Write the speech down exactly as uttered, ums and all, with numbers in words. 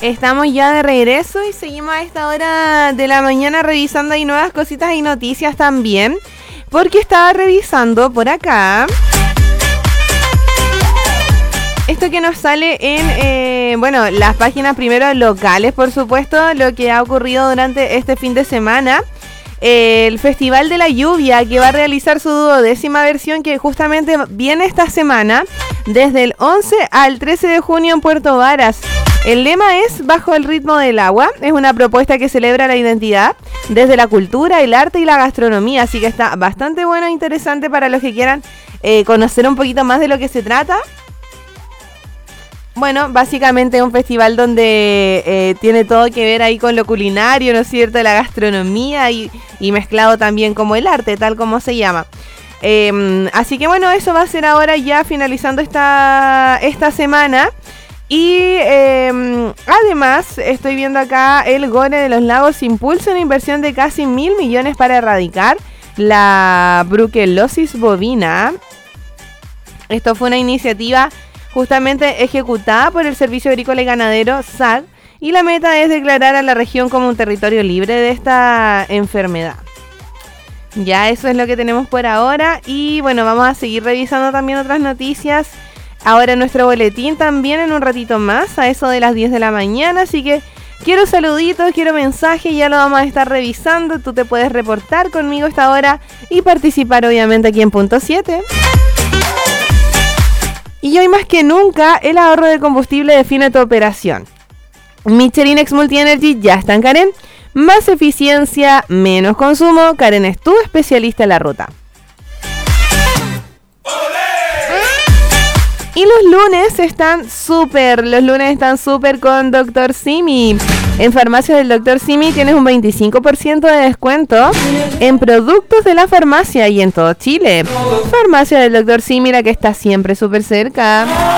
Estamos ya de regreso y seguimos a esta hora de la mañana revisando ahí nuevas cositas y noticias también, porque estaba revisando por acá esto que nos sale en, eh, bueno, las páginas primero locales, por supuesto, lo que ha ocurrido durante este fin de semana. Eh, el Festival de la Lluvia, que va a realizar su duodécima versión, que justamente viene esta semana, desde el once al trece de junio en Puerto Varas. El lema es Bajo el ritmo del agua. Es una propuesta que celebra la identidad desde la cultura, el arte y la gastronomía. Así que está bastante bueno e interesante para los que quieran eh, conocer un poquito más de lo que se trata. Bueno, básicamente es un festival donde eh, tiene todo que ver ahí con lo culinario, ¿no es cierto? La gastronomía y, y mezclado también como el arte, tal como se llama. Eh, así que bueno, eso va a ser ahora ya finalizando esta, esta semana. Y eh, además estoy viendo acá el Gore de los Lagos impulsa una inversión de casi mil millones para erradicar la brucelosis bovina. Esto fue una iniciativa justamente ejecutada por el Servicio Agrícola y Ganadero S A G, y la meta es declarar a la región como un territorio libre de esta enfermedad. Ya eso es lo que tenemos por ahora y bueno, vamos a seguir revisando también otras noticias. Ahora nuestro boletín también en un ratito más, a eso de las diez de la mañana, así que quiero saluditos, quiero mensajes, ya lo vamos a estar revisando. Tú te puedes reportar conmigo a esta hora y participar obviamente aquí en Punto siete. Y hoy más que nunca, el ahorro de combustible define tu operación. Michelin X Multi Energy ya está en Karen. Más eficiencia, menos consumo. Karen es tu especialista en la ruta. Y los lunes están súper, los lunes están súper con doctor Simi. En farmacias del doctor Simi tienes un veinticinco por ciento de descuento en productos de la farmacia y en todo Chile. Farmacia del doctor Simi, la que está siempre súper cerca.